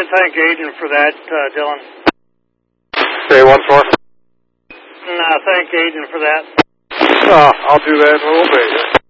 Thank Aiden for that, Dylan. Say once more. Thank Aiden for that. I'll do that in a little bit.